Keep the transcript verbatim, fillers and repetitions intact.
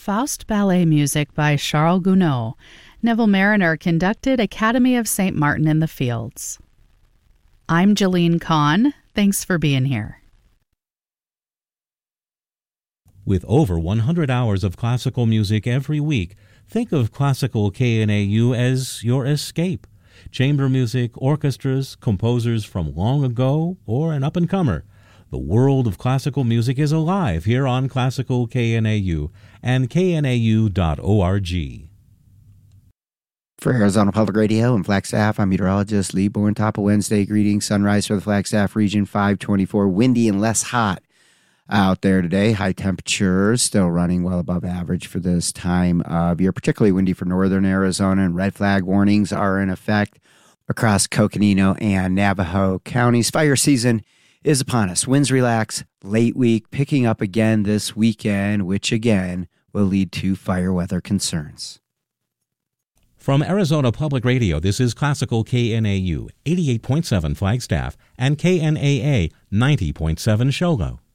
Faust ballet music by Charles Gounod. Neville Mariner conducted Academy of Saint Martin in the Fields. I'm Jeline Kahn. Thanks for being here. With over one hundred hours of classical music every week, think of Classical K N A U as your escape. Chamber music, orchestras, composers from long ago, or an up-and-comer. The world of classical music is alive here on Classical K N A U and K N A U dot org. For Arizona Public Radio and Flagstaff, I'm meteorologist Lee Bourne. Top of Wednesday, greetings. Sunrise for the Flagstaff region, five twenty-four. Windy and less hot out there today. High temperatures still running well above average for this time of year, particularly windy for northern Arizona, and red flag warnings are in effect across Coconino and Navajo counties. Fire season is upon us. Winds relax late week, picking up again this weekend, which again will lead to fire weather concerns. From Arizona Public Radio, this is Classical K N A U, eighty-eight point seven Flagstaff, and K N A A, ninety point seven Shogo.